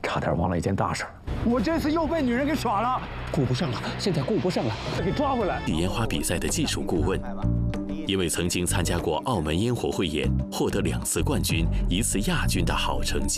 差点忘了一件大事，我这次又被女人给耍了，顾不上了，现在顾不上了，给抓回来。 烟花比赛的技术顾问，因为曾经参加过澳门烟火汇演，获得2次冠军、1次亚军的好成绩。